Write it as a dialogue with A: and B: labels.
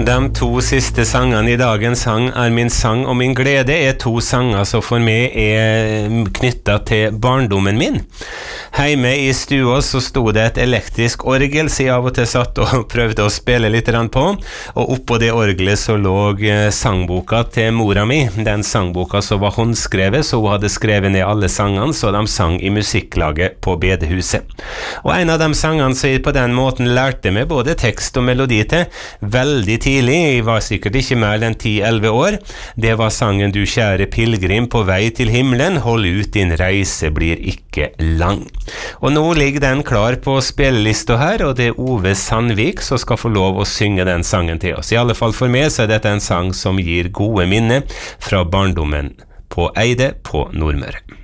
A: De to siste sangene i dagens sang min sang og min glede to sanger som for meg knyttet til barndommen min. Hjemme i stua så sto det et elektrisk orgel, så jeg av og til satt og prøvde å spille litt på, og oppå det orgelet så lå sangboka til mora mi. Den sangboka så var håndskrevet, så hun hadde skrevet ned alle sangene, så de sang i musikklaget på bedehuset. Og en av de sangene så jeg på den måten lærte meg både tekst og melodi til, veldig tidlig, jeg var sikkert ikke mer enn 10-11 år. Det var sangen «Du kjære pilgrim på vei til himmelen, hold ut, din reise blir ikke lang». Og nå ligger den klar på spillelista her, og det Ove Sandvik som skal få lov å synge den sangen til oss. I alle fall for meg så dette en sang som gir gode minner fra barndommen på Eide på Nordmøre.